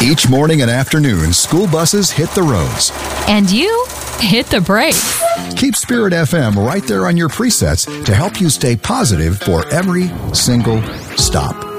Each morning and afternoon, school buses hit the roads. And you hit the brakes. Keep Spirit FM right there on your presets to help you stay positive for every single stop.